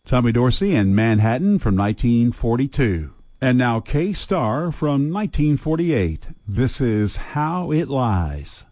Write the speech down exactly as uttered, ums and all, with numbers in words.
Tommy Dorsey and Manhattan from nineteen forty-two. And now K-Star from nineteen forty-eight. This is How It Lies.